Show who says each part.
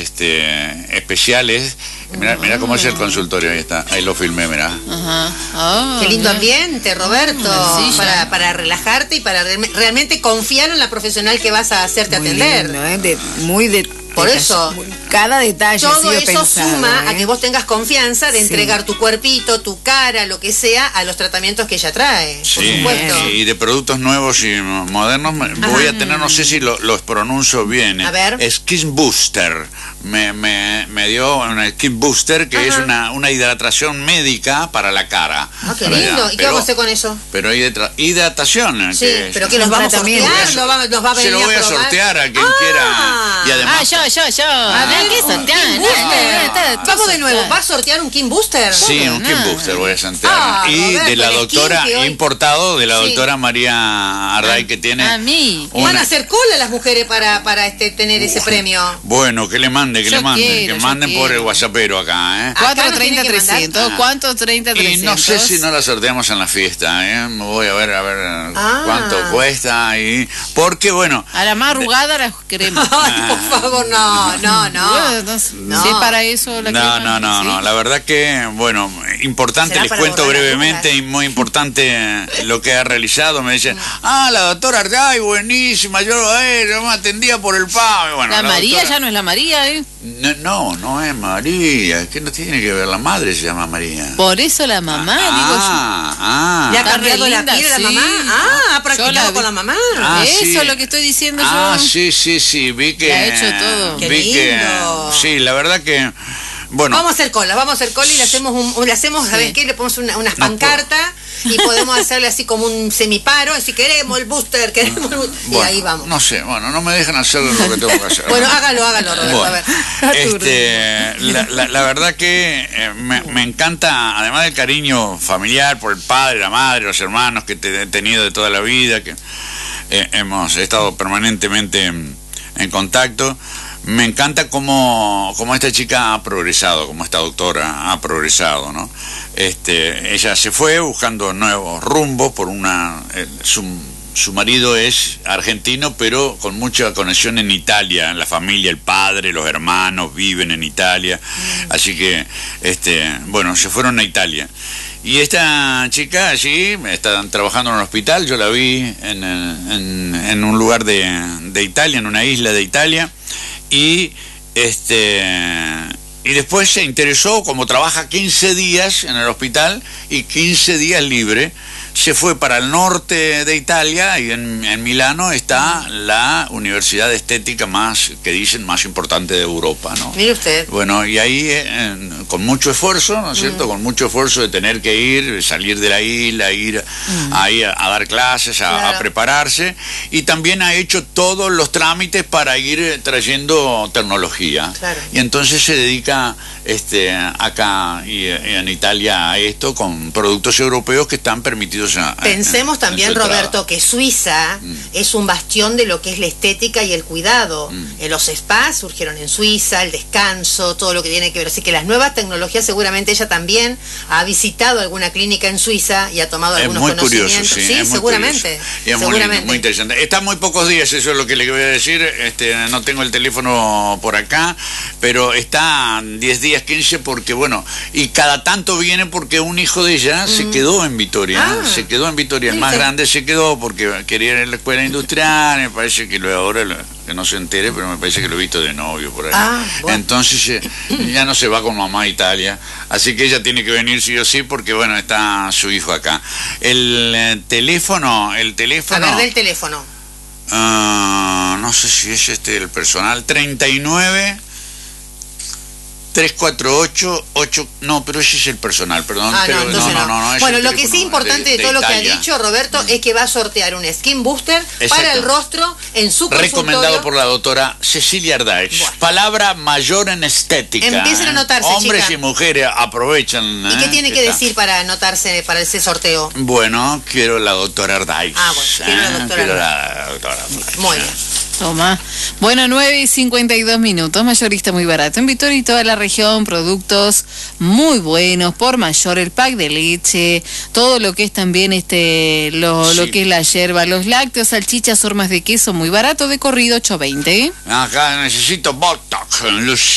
Speaker 1: especiales. Mirá cómo es el consultorio, ahí está, ahí lo filmé, mirá.
Speaker 2: Qué lindo ambiente, Roberto, para relajarte y para realmente confiar en la profesional que vas a hacerte atender.
Speaker 3: Lindo,
Speaker 2: por eso,
Speaker 3: cada detalle
Speaker 2: todo eso
Speaker 3: pensado,
Speaker 2: suma a que vos tengas confianza de entregar tu cuerpito, tu cara, lo que sea, a los tratamientos que ella trae. Por supuesto.
Speaker 1: Y de productos nuevos y modernos, voy a tener, no sé si los pronuncio bien.
Speaker 2: A ver.
Speaker 1: Skin Booster. Me dio una Skin Booster, que es una hidratación médica para la cara.
Speaker 2: Qué lindo. ¿Y qué vamos a hacer con eso?
Speaker 1: Pero hidratación.
Speaker 2: Sí, pero que los vamos a sortear, nos va a venir
Speaker 1: se lo voy a sortear a quien quiera. Y además,
Speaker 2: yo. Vamos de nuevo, ¿vas a sortear un Kim Booster?
Speaker 1: Sí, un Kim Booster voy a sortear. Y
Speaker 2: Roberto,
Speaker 1: de la doctora, importado de la doctora María Arday, que tiene...
Speaker 2: A mí. Van a hacer cola las mujeres para tener ese premio.
Speaker 1: Bueno, que le manden, que manden por el WhatsAppero acá,
Speaker 3: 430-300, ¿cuánto 30-300?
Speaker 1: Y no sé si no la sorteamos en la fiesta, Voy a ver cuánto cuesta, porque bueno...
Speaker 3: A la más arrugada la queremos.
Speaker 2: Ay, por favor, no.
Speaker 3: Si es para eso la
Speaker 1: No, la verdad que, bueno, importante, les cuento brevemente, y muy importante lo que ha realizado. Me dicen, la doctora Arday, buenísima, yo me atendía por el PAB. Bueno,
Speaker 3: la María doctora... ya no es la María,
Speaker 1: No es María, que no tiene que ver, la madre se llama María.
Speaker 3: Por eso la mamá, digo yo.
Speaker 2: ¿Le ha cambiado la piel a la mamá? ¿Ha practicado con la mamá?
Speaker 3: Eso es lo que estoy diciendo yo.
Speaker 1: Sí, vi que...
Speaker 3: ha hecho todo.
Speaker 2: Qué lindo.
Speaker 1: Sí, la verdad que... Bueno.
Speaker 2: Vamos a hacer cola y le hacemos, ¿sabes qué? Le ponemos unas pancartas y podemos hacerle así como un semiparo, así queremos el booster, y ahí vamos.
Speaker 1: No sé, no me dejan hacer lo que tengo que hacer.
Speaker 2: Bueno, hágalo, Roberto, a ver.
Speaker 1: La verdad que me encanta, además del cariño familiar por el padre, la madre, los hermanos que he tenido de toda la vida, que hemos estado permanentemente en contacto. Me encanta cómo esta chica ha progresado, como esta doctora ha progresado, ¿no? Ella se fue buscando nuevos rumbos por su marido es argentino, pero con mucha conexión en Italia, la familia, el padre, los hermanos viven en Italia, así que, se fueron a Italia. Y esta chica allí está trabajando en un hospital, yo la vi en un lugar de Italia, en una isla de Italia, y después se interesó, como trabaja 15 días en el hospital y 15 días libre, se fue para el norte de Italia y en Milano está la universidad estética más importante de Europa, ¿no?
Speaker 2: Mire usted.
Speaker 1: Bueno, y ahí con mucho esfuerzo, ¿no es cierto? Con mucho esfuerzo de tener que salir de la isla, ir ahí a dar clases, a prepararse, y también ha hecho todos los trámites para ir trayendo tecnología.
Speaker 2: Claro.
Speaker 1: Y entonces se dedica acá y en Italia a esto con productos europeos que están permitidos.
Speaker 2: Pensemos también, Roberto, que Suiza es un bastión de lo que es la estética y el cuidado. Los spas surgieron en Suiza, el descanso, todo lo que tiene que ver. Así que las nuevas tecnologías, seguramente ella también ha visitado alguna clínica en Suiza y ha tomado algunos conocimientos.
Speaker 1: Curioso,
Speaker 2: sí, seguramente.
Speaker 1: Y es seguramente. Muy interesante. Está muy pocos días, eso es lo que le voy a decir. No tengo el teléfono por acá, pero está 10 días, 15, porque y cada tanto viene porque un hijo de ella se quedó en Vitoria. Se quedó en Vitoria, el más grande se quedó porque quería ir a la escuela industrial, me parece que ahora, que no se entere, pero me parece que lo he visto de novio por ahí. Bueno. Entonces ya no se va con mamá a Italia, así que ella tiene que venir sí o sí porque está su hijo acá. El teléfono... A ver,
Speaker 2: del teléfono.
Speaker 1: No sé si es el personal, 39... 348-8... No, pero ese es el personal, perdón.
Speaker 2: No. Bueno, lo que sí es importante de todo lo que ha dicho Roberto es que va a sortear un Skin Booster para el rostro en su consultorio.
Speaker 1: Recomendado por la doctora Cecilia Arday. Palabra mayor en estética.
Speaker 2: Empiecen a anotarse,
Speaker 1: hombres y mujeres aprovechan.
Speaker 2: ¿Y qué tiene que decir para anotarse para ese sorteo?
Speaker 1: Bueno, quiero la doctora Arday.
Speaker 2: Quiero la doctora
Speaker 1: Arday.
Speaker 2: Muy bien.
Speaker 3: Toma. Bueno, 9:52, mayorista muy barato. En Vitoria y toda la región, productos muy buenos, por mayor, el pack de leche, todo lo que es también lo que es la yerba, los lácteos, salchichas, hormas de queso, muy barato, de corrido, 8.20.
Speaker 1: Acá necesito Botox,